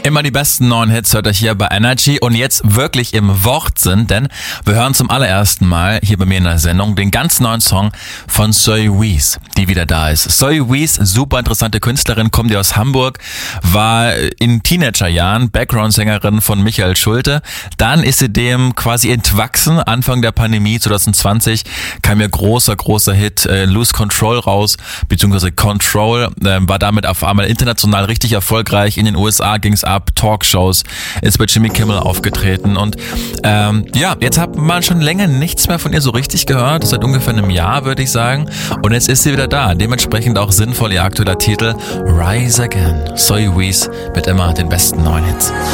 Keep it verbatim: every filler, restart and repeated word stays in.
Immer die besten neuen Hits hört ihr hier bei Energy und jetzt wirklich im Wortsinn, denn wir hören zum allerersten Mal hier bei mir in der Sendung den ganz neuen Song von Zoe Wees, die wieder da ist. Zoe Wees, super interessante Künstlerin, kommt ja aus Hamburg, war in Teenagerjahren Background-Sängerin von Michael Schulte. Dann ist sie dem quasi entwachsen. Anfang der Pandemie zwanzig zwanzig kam ihr großer, großer Hit äh, Lose Control raus, beziehungsweise Control, äh, war damit auf einmal international richtig erfolgreich. In den U S A ging's ab, Talkshows, ist bei Jimmy Kimmel aufgetreten und ähm, ja, jetzt hat man schon länger nichts mehr von ihr so richtig gehört, seit ungefähr einem Jahr, würde ich sagen, und jetzt ist sie wieder da, dementsprechend auch sinnvoll ihr aktueller Titel Rise Again. Zoe Wees mit immer den besten neuen Hits.